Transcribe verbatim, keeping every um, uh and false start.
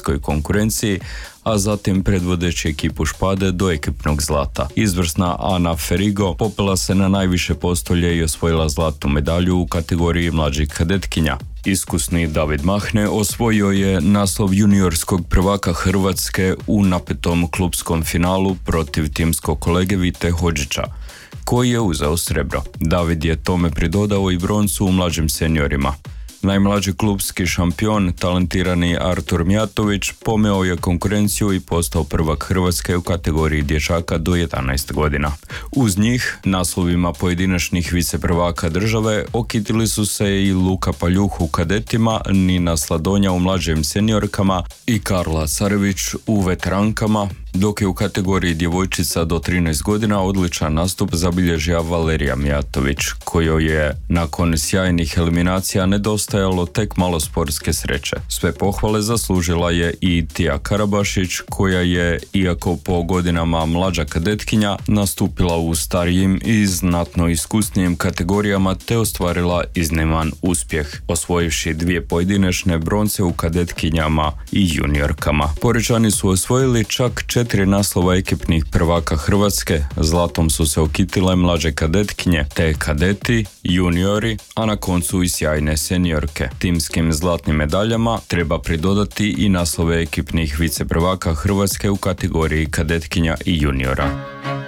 svjetskoj konkurenciji, a zatim predvodeći ekipu Špade do ekipnog zlata. Izvrsna Ana Ferigo popela se na najviše postolje i osvojila zlatnu medalju u kategoriji mlađih kadetkinja. Iskusni David Mahne osvojio je naslov juniorskog prvaka Hrvatske u napetom klupskom finalu protiv timskog kolege Vite Hodžića, koji je uzeo srebro. David je tome pridodao i broncu u mlađim seniorima. Najmlađi klupski šampion, talentirani Artur Mijatović, pomeo je konkurenciju i postao prvak Hrvatske u kategoriji dječaka do jedanaest godina. Uz njih, naslovima pojedinačnih viceprvaka države, okitili su se i Luka Paljuh u kadetima, Nina Sladonja u mlađim seniorkama i Karla Carević u veterankama, dok je u kategoriji djevojčica do trinaest godina odličan nastup zabilježila Valerija Mijatović, kojoj je nakon sjajnih eliminacija nedostajalo tek malo sportske sreće. Sve pohvale zaslužila je i Tija Karabašić, koja je, iako po godinama mlađa kadetkinja, nastupila u starijim i znatno iskusnijim kategorijama te ostvarila izniman uspjeh, osvojivši dvije pojedinačne bronce u kadetkinjama i juniorkama. Porečani su osvojili čak četiri Četiri naslova ekipnih prvaka Hrvatske, zlatom su se okitile mlađe kadetkinje, te kadeti, juniori, a na koncu i sjajne seniorke. Timskim zlatnim medaljama treba pridodati i naslove ekipnih viceprvaka Hrvatske u kategoriji kadetkinja i juniora.